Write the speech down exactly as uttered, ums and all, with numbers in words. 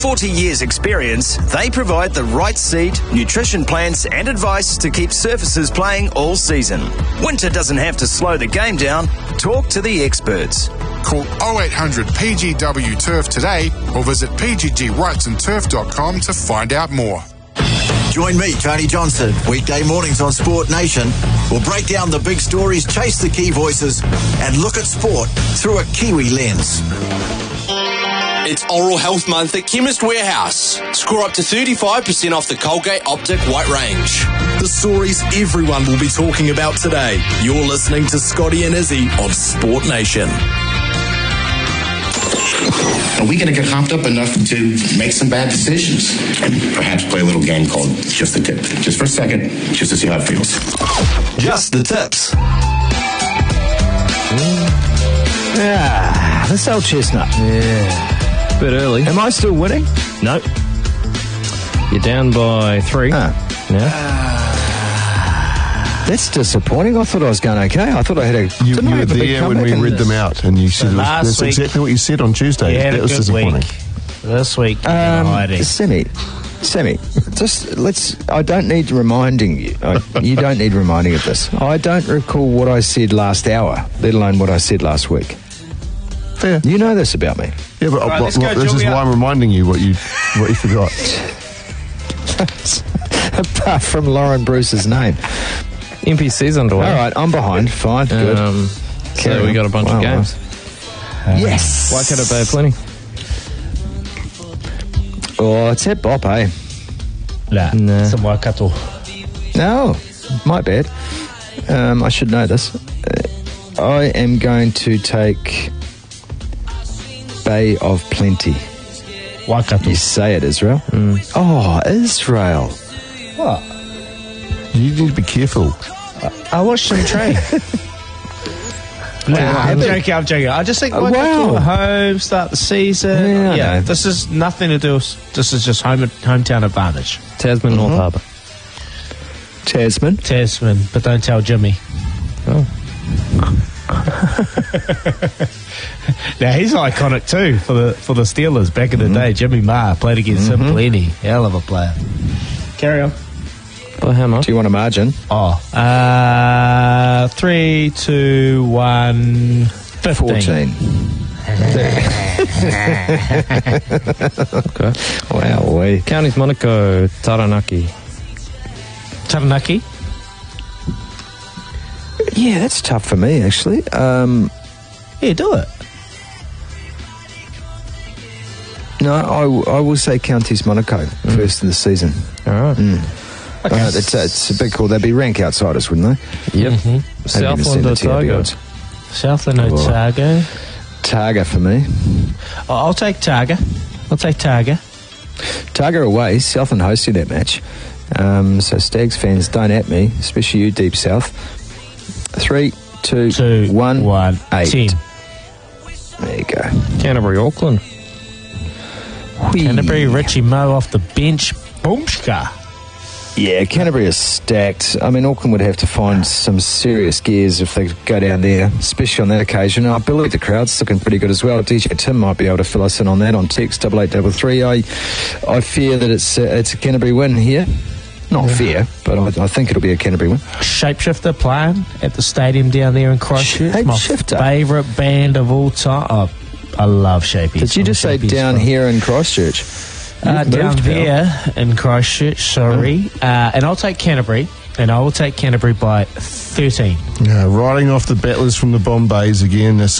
forty years experience, they provide the right seed, nutrition plans and advice to keep surfaces playing all season. Winter doesn't have to slow the game down. Talk to the experts. Call oh eight hundred P G W Turf today or visit p g g whites and turf dot com to find out more. Join me, Tony Johnson, weekday mornings on Sport Nation. We'll break down the big stories, chase the key voices and look at sport through a Kiwi lens. It's Oral Health Month at Chemist Warehouse. Score up to thirty-five percent off the Colgate Optic White Range. The stories everyone will be talking about today. You're listening to Scotty and Izzy on Sport Nation. Are we going to get hopped up enough to make some bad decisions? And perhaps play a little game called Just the Tip. Just for a second, just to see how it feels. Just the tips. Ah, this old chestnut. Yeah. Bit early. Am I still winning? No. You're down by three. Ah. Yeah. That's disappointing. I thought I was going okay. I thought I had a... You, didn't you I were have a big there when we comeback? read them out, and you said it was, last that's week- exactly what you said on Tuesday. You had That a was good disappointing. week. This week, you're Um, hiding. Sammy, Sammy, just let's. I don't need reminding you. I, you don't need reminding of this. I don't recall what I said last hour, let alone what I said last week. Fair. You know this about me. Yeah, but Right, uh, let's what- go, this is Julia. why I'm reminding you what you what you forgot. Apart from Lauren Bruce's name. N P C's underway. All right, I'm behind. Fine, good. Um, Carry so we on. got a bunch Wow, of games. Yes. Waikato Bay plenty. Oh, it's at Bop, eh? Nah. Nah. Some Waikato. No, my bad. Um, I should know this. Uh, I am going to take Bay of Plenty. Waikato. You say it, Israel. Mm. Oh, Israel. What? You need to be careful. I watched them train. Nah, I'm joking, I'm joking. I just think Uh, Waikato wow. at home, start the season. Yeah, I Yeah, know. this is nothing to do with, this is just home hometown advantage. Tasman, North Harbour. Tasman. Tasman, but don't tell Jimmy. Oh. Now he's iconic too for the for the Steelers back in the day. Jimmy Maher played against him plenty. Hell of a player. Carry on. Well, how much? Do you want a margin? Oh, uh, three, two, one, fifteen. fourteen. Okay. Wow, we. Counties Monaco, Taranaki. Taranaki? Yeah, that's tough for me, actually. Um, Yeah, do it. no, I, w- I will say Counties Monaco first in the season. All right. Mm. Okay. Uh, it's, a, it's a big call. They'd be rank outsiders, wouldn't they? Yep. Mm-hmm. Haven't even seen Southland the or T R B Otago? odds. Southland or Otago? Targa for me. Oh, I'll take Targa. I'll take Targa. Targa away, Southland hosting that match. Um, so Stags fans, don't at me, especially you, Deep South. Three, two, Two, one, one, eight. ten. There you go. Canterbury, Auckland. Whee. Canterbury, Richie Moe off the bench. Boomska. Yeah, Canterbury is stacked. I mean, Auckland would have to find some serious gears if they go down there, especially on that occasion. I believe the crowd's looking pretty good as well. D J Tim might be able to fill us in on that on text double eight double three. I, I fear that it's uh, it's a Canterbury win here. Not fear, but I, I think it'll be a Canterbury win. Shapeshifter playing at the stadium down there in Christchurch. Shapeshifter? My favourite band of all time. Oh, I love Shapey. Did you just say down here in Christchurch? Uh, You've down moved, pal. there in Christchurch, sorry. Uh, and I'll take Canterbury, and I will take Canterbury by thirteen. Yeah, riding off the battlers from the Bombays again.